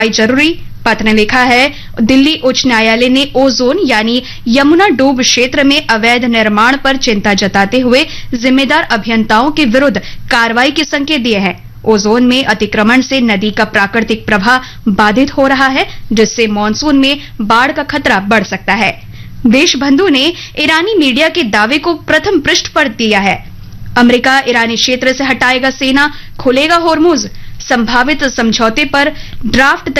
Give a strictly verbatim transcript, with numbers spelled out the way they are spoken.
जरूरी। पत्र ने लिखा है, दिल्ली उच्च न्यायालय ने ओजोन यानी यमुना डोब क्षेत्र में अवैध निर्माण पर चिंता जताते हुए जिम्मेदार अभियंताओं के विरुद्ध कार्रवाई के संकेत दिए हैं। ओजोन में अतिक्रमण से नदी का प्राकृतिक प्रवाह बाधित हो रहा है, जिससे मानसून में बाढ़ का खतरा बढ़ सकता है। देशबंधु ने ईरानी मीडिया के दावे को प्रथम पृष्ठ पर दिया है। अमेरिका ईरानी क्षेत्र से हटाएगा सेना, खुलेगा होर्मुज। संभावित समझौते पर ड्राफ्ट